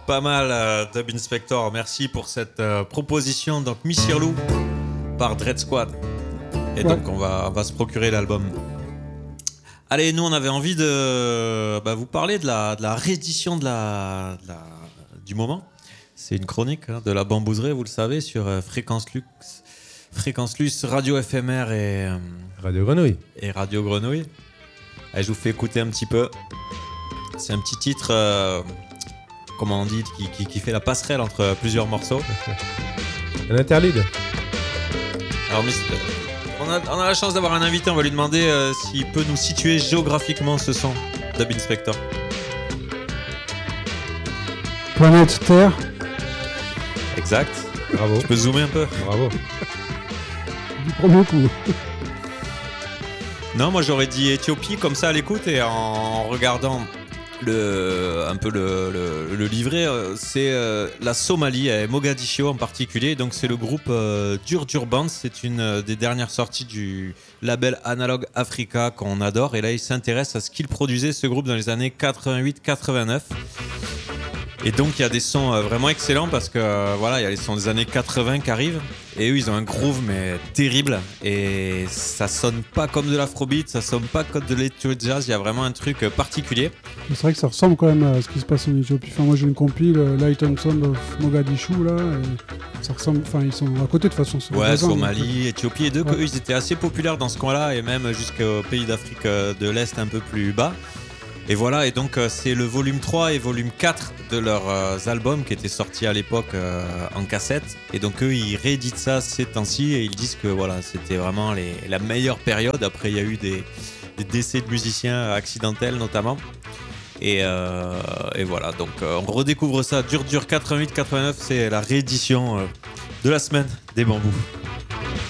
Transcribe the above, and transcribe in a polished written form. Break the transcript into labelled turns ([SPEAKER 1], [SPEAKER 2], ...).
[SPEAKER 1] Pas mal, Dub Inspector. Merci pour cette proposition. Donc, Missirlou par Dread Squad. Et donc, on va se procurer l'album. Allez, nous, on avait envie de vous parler de la réédition du moment. C'est une chronique de la Bambouserie, vous le savez, sur Fréquence Luxe, Radio FMR et
[SPEAKER 2] Radio Grenouille.
[SPEAKER 1] Et Radio Grenouille. Allez, je vous fais écouter un petit peu. C'est un petit titre, comment on dit, qui fait la passerelle entre plusieurs morceaux.
[SPEAKER 2] Un interlude.
[SPEAKER 1] Alors, on a la chance d'avoir un invité, on va lui demander s'il peut nous situer géographiquement ce son, Dub Inspector.
[SPEAKER 3] Planète Terre.
[SPEAKER 1] Exact.
[SPEAKER 2] Bravo.
[SPEAKER 1] Tu peux zoomer un peu?
[SPEAKER 2] Bravo.
[SPEAKER 3] Du premier coup.
[SPEAKER 1] Non, moi j'aurais dit Éthiopie comme ça à l'écoute et en regardant un peu le livret, c'est la Somalie et Mogadiscio en particulier. Donc c'est le groupe Dur Band. C'est une des dernières sorties du label Analog Africa qu'on adore. Et là, il s'intéresse à ce qu'il produisait ce groupe dans les années 88-89. Et donc il y a des sons vraiment excellents parce que voilà, il y a les sons des années 80 qui arrivent et eux ils ont un groove mais terrible et ça sonne pas comme de l'afrobeat, ça sonne pas comme de l'électro jazz, il y a vraiment un truc particulier.
[SPEAKER 3] C'est vrai que ça ressemble quand même à ce qui se passe en Éthiopie. Enfin, moi j'ai une compile, Light and Sound of Mogadishu là, et ça ressemble. Enfin, ils sont à côté de toute façon.
[SPEAKER 1] Ouais, Somalie, Éthiopie et eux ils étaient assez populaires dans ce coin-là et même jusqu'aux pays d'Afrique de l'Est un peu plus bas. Et voilà, et donc c'est le volume 3 et volume 4 de leurs albums qui étaient sortis à l'époque en cassette. Et donc eux, ils rééditent ça ces temps-ci et ils disent que voilà, c'était vraiment la meilleure période. Après, il y a eu des décès de musiciens accidentels notamment. Et voilà, donc on redécouvre ça. Dur 88-89, c'est la réédition de la semaine des Bambous.